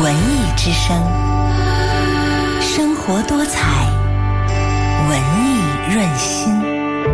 文艺之声，生活多彩，